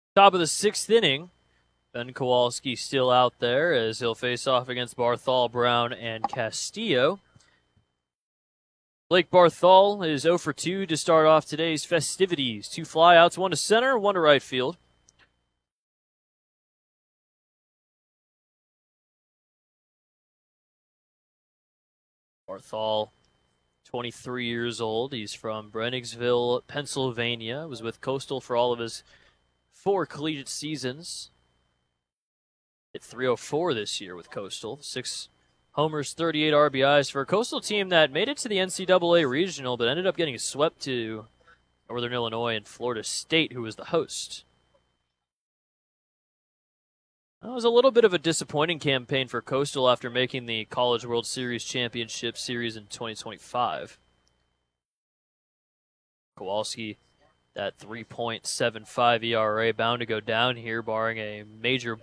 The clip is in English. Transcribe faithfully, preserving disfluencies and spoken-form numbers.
Top of the sixth inning. Ben Kowalski still out there as he'll face off against Barthol, Brown, and Castillo. Blake Barthol is oh for two to start off today's festivities. Two flyouts, one to center, one to right field. Barthol, twenty-three years old. He's from Brennigsville, Pennsylvania. Was with Coastal for all of his four collegiate seasons. Hit three oh four this year with Coastal. Six homers, thirty-eight R B Is for a Coastal team that made it to the N C double A Regional, but ended up getting swept to Northern Illinois and Florida State, who was the host. That was a little bit of a disappointing campaign for Coastal after making the College World Series Championship Series in twenty twenty-five. Kowalski, that three point seven five E R A, bound to go down here, barring a major